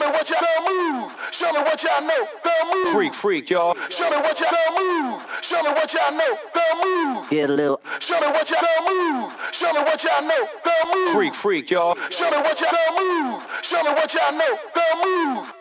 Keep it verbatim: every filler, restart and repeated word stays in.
me what y'all girl move. Show me what y'all know. Girl move. Freak, freak, y'all. Show me what y'all girl move. Show me what y'all know. Girl move. Get a little. Show me what y'all girl move. Show me what y'all know. Girl move. Freak, freak, y'all. Show me what y'all girl move. Show me what y'all know. Girl move.